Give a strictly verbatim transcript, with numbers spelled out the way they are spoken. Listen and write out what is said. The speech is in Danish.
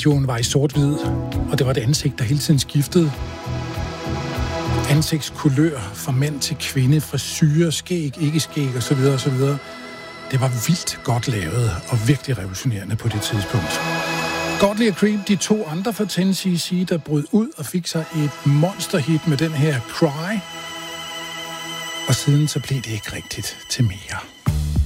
videoen var i sort-hvid, og det var et ansigt, der hele tiden skiftede. Ansigtskulør fra mand til kvinde, frisyrer, skæg, ikke skæg osv. osv. Det var vildt godt lavet og virkelig revolutionerende på det tidspunkt. Godley og Creep, de to andre fra ti C C, der brød ud og fik sig et monsterhit med den her Cry. Og siden så blev det ikke rigtigt til mere.